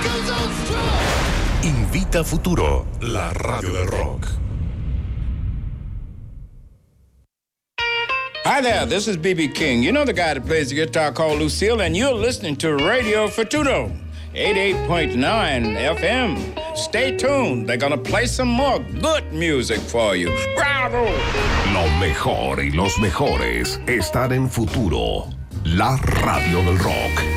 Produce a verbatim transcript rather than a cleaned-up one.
Invita Futuro, la radio del rock. Hi there, this is B B King. You know the guy that plays the guitar called Lucille, and you're listening to Radio Futuro, eighty-eight point nine F M. Stay tuned. They're gonna play some more good music for you. ¡Bravo! Lo mejor y los mejores están en Futuro, la radio del rock.